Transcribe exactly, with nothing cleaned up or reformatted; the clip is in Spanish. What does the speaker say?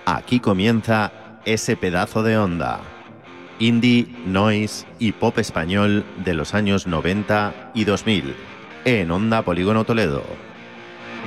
Aquí comienza ese pedazo de onda. Indie, noise y pop español de los años noventa y dos mil en Onda Polígono Toledo.